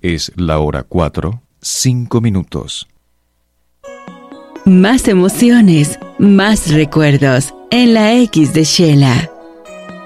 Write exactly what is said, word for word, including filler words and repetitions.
Es la hora cuatro, cinco minutos. Más emociones, más recuerdos en la X de Shela.